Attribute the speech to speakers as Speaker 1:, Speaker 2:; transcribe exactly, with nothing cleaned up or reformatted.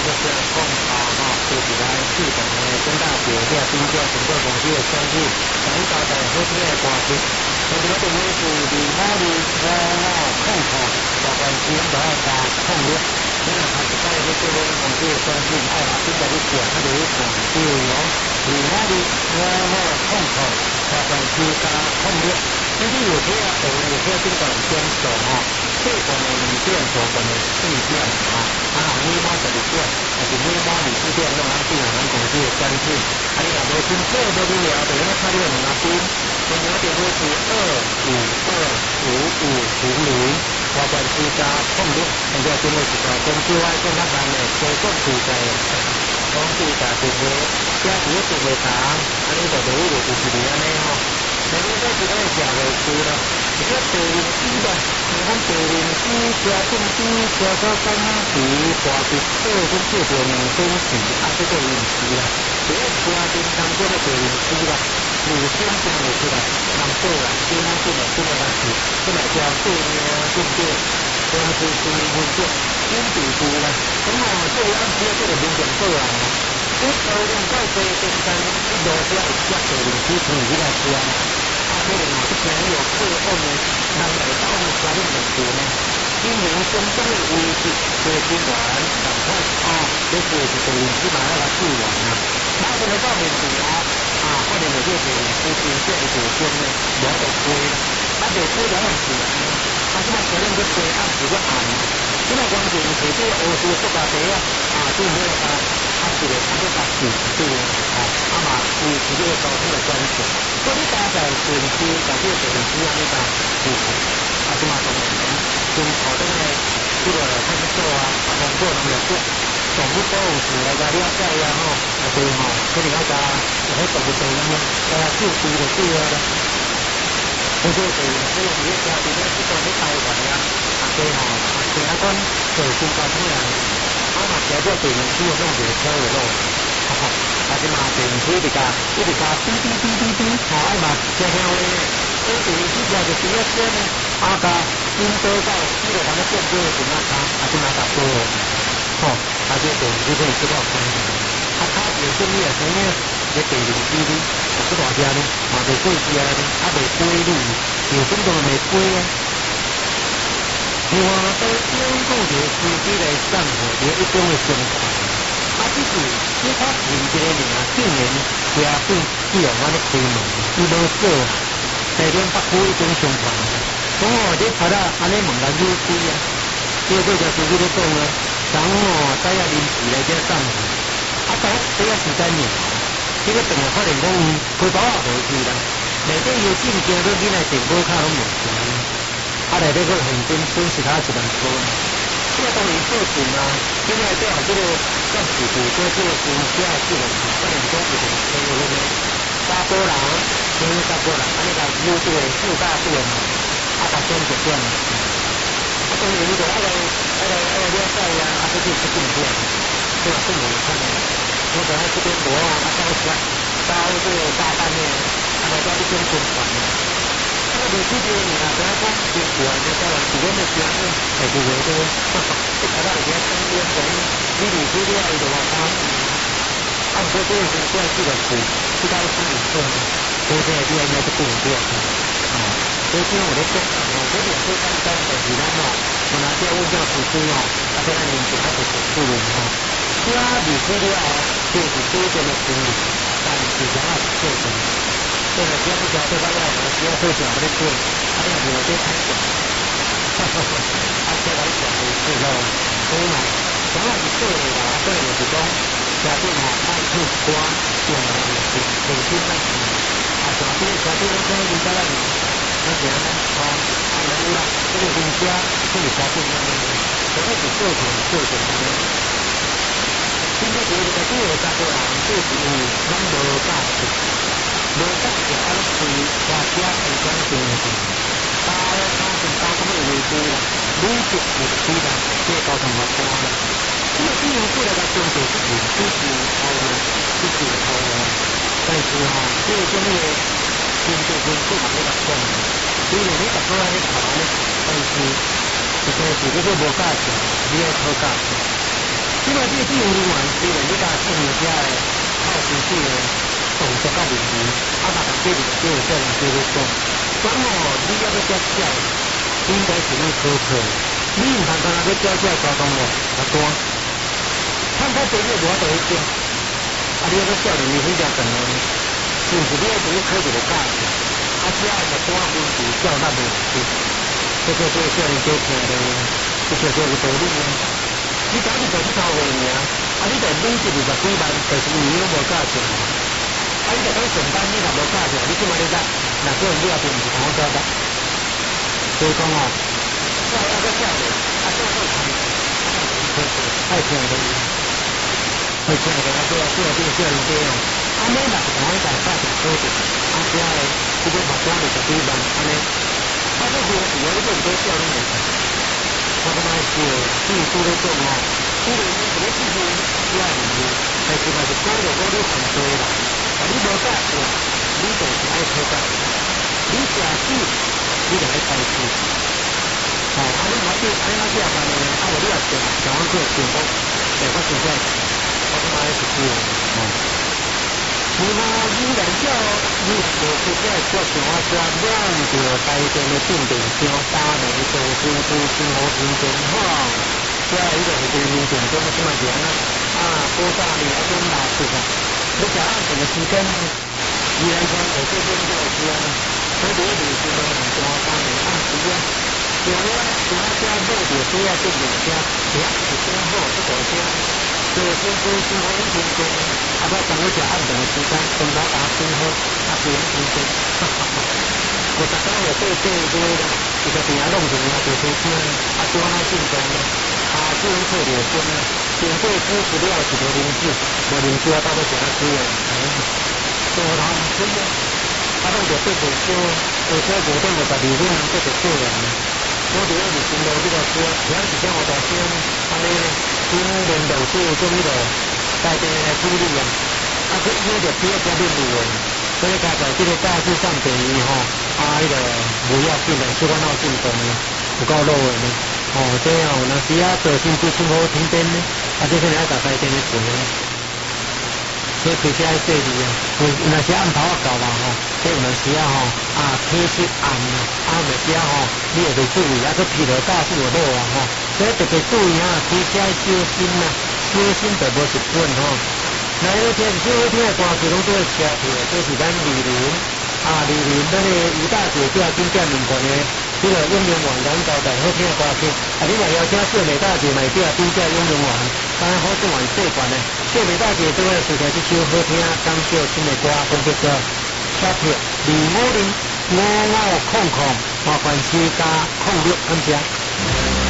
Speaker 1: 是讲啊吼，就是来四重的中大学遐顶遮成果公司的选举，甲伊交代好听的歌曲。我哋一定要是二五二五五控控，大关心就要加控率。你若下一摆去做咧公司的选举，爱嘛比较你行，啊就去看，比如讲二五二五五控控，大关心加控率。呢啲有些啊，有有些顶个点数吼，细份的二点，大份的四点吼，啊，每满十二点，还是每满二四点，拢按进行咱公司的选举。啊，你若无清楚无明了，就要看你个两啊边。电话电话是二五二五五零零，大关系加控率，现在电话是到公司外更较难的，多种负债，公司加电话，加几个电话卡，啊，你就等于就是安尼吼。那你这是咧社会区啦，而且地面区啦，你讲地面区、车顶区、车所干啊区、大直道跟这条两边市，啊，这个临时啦，这个车顶当中的地面区啦，路线上就出来，南岛啦，今仔今日今日那是，今日叫对面对面，公司区分局、因地区啦，咁哦，这个按照这个民政府啊。你高量到这边山，你路边有接地面区可以来车，啊，可能哦，这边有过后呢，人来到你家里面住呢，今年相当的危机，做资源赶快哦，你做是地面区买那个资源啊，那我们到面住哦，啊，可能有这地面区真正的地方呢，无得贵，啊，地贵了是啊，啊，这个可能个地暗是个暗，这个关键是这个乌苏塑胶袋啊，啊，对那个。啊，是的，他就把水对啊，啊嘛，有这个交通的关系，所以大家选区，把这个选区啊，那个补助，啊，这嘛当然，从好这个这个工作啊，啊，工作能力做，总部都有事来个了解呀吼，啊对吼，可能那个有些总部都那么，啊，就读的对啊的，我说对，所以你家里面是做些台湾呀，啊对吼，啊其他讲做新交通呀。啊嘛，其实这地面区弄一个车的路，啊，即嘛地面区一直加，一直加，滴滴滴滴滴，吼，哎嘛，真香嘞！所以地面区就就第一天呢，啊加新多到这个咱们建设的什么加，啊即嘛加多，吼，啊这地面区可以知道关系。啊，它有生意啊，生意这地面区呢，啊不大家呢，嘛袂过时啊呢，啊袂规律，有种都袂规啊。另外，对中国的司机来上火的一种的生活，啊，只是你看前一个年啊，今年车本只有安尼开门，伊无做台中北区一种生活。讲哦，这拍到安尼问人有机啊，这个就是你咧讲啊，人哦，知影临时来这上火，啊，到这个时间呢，这个病啊可能讲开刀也无去啦，内底有进京都囡仔电话卡拢无去。啊，来这个现金损失他一万块，这个当然做准啊。现在最好这个像是古说这个新车这个，可能讲一点车有那个沙波浪，因为沙波浪，啊那个有这个四大店嘛，啊把钱就赚了。啊，当然如果那个那个那个了解呀，啊这就是不一样，对吧？这么看的，我本来这边我啊到时到这个大半夜，啊来到一边捐款。那你这边你啊，不要讲结果啊，你到了几点的时候，哎，不会的，这看到人家身边人，你你这边有的话，他按说这个是关系的苦，是他的心理错呢，所以这个地方应该是不能这样啊。所以今天我在讲啊，我这点是刚刚的济南哦，我拿这问教师资哦，他在那年纪还是很不容易哦。其他你这边啊，就是多点的心理，但是想要做什么？这个节目叫对方要我不要会讲的对，他要我对开讲，哈哈哈，他再来讲的是喽，所以嘛，什么是对的啦？对的是讲，假定哦，爱去瓜，用来是重新来去，啊，假定假定讲可以在那里，那怎样呢？哦，啊，人啦，这个东西啊，可以假定那里，什么是做成做成呢？现在觉得这个大个人就是咱无价值。无得是安是大家互相尊重，大家他是大家的维护啦，每一个虽然这交通发达啦，这个虽然过来的经济是很支持好的，支持好的，但是哈，这个种个经济分数嘛要讲，虽然你逐个安尼跑呢，但是实在是这个无价值，你要讨价值。 即个你进入园，虽然你甲进入遮个靠实际个动作甲认知，啊，逐项对面就有叫人叫你讲，讲哦，你要要遮痟，应该是咱苛刻。你毋通干那要痟痟交通哦，啊单，看他第一个我就去痟，啊，你要要痟，你非常可能，是毋是你要自己考一个价值，啊，只要个单分子痟那袂去，这个做少年家听咧，这叫做个道理啊。你假如做这套话尔，啊，你就每一二十几万，就是因为无价钱。啊，你就讲上班你若无价钱，你即摆你得，若个人你也并毋是同我做得。所以讲哦，痟啊个痟咧，啊做好看，爱听的，爱听的，啊做啊做啊，这个少年家哦，啊你若是同我讲价钱好点，啊遮个这边发展二十几万，安尼，啊这个是我你做唔做少年的。我感觉是，你拄咧讲哦，虽然你是咧继续写论文，但是嘛是讲着讲你犯罪啦，啊你无价值，你就是爱讨价，你假死，你就爱开始，哦，啊你若对安怎写办呢？啊无你也想想我做幸福，幸福是啥？我感觉是对的，哦。如果你来叫你无出这国像我遮两着台电的变电箱，三年做新区生活平电好，遮伊就是对面电中即嘛是安那啊，保大面啊种垃圾啊，你食暗顿的时间，依然讲有这种这个时啊，所以你就是讲唔大三年暗时啊，像我像我遮买着水啊变电箱，听是真好，这个声。做新区生活平电。啊，我当我食暗顿的时间，中午打真好，啊，不用新鲜，哈哈哈。我逐工就对对对啦，伊就平常弄成啊，就新鲜，啊，做啊进步呢，啊，做人做着先啊，经过支持了一个零子，无零子啊，到尾食啊煮啊，做头唔水啊，啊，弄着对袂少，而且五点五十二分这就做人，我伫咧是新路这个车，平时时我大声，安尼新领导处做迄个。在地来处理啊，啊，佢伊就比较方便路诶，所以加在这个大致上等于吼，啊，迄个不要紧的，即款闹进步呢，有够路诶呢，哦，这样有若时啊做新区生活停电呢，啊，这个要甲台电咧做呢，所以开始爱细腻啊，有若是暗头啊够啦吼，这有若时啊吼，啊，天色暗啊，啊，若时啊吼，你也得注意啊，这疲劳大树有路啊吼，所以特别注意啊，开始爱小心啊。小心就无一本吼，那有听小好听的歌曲拢做车票，这是咱李林啊，李林咱个吴大姐叫金价名款的，这个永永远远交代好听的歌曲，啊，你若邀请小美大姐买票，金价永永远，当然好做完这款的，小美大姐做个时代这首好听张秀清的歌，分别做车票二五零五五空空，麻烦车加空六感谢。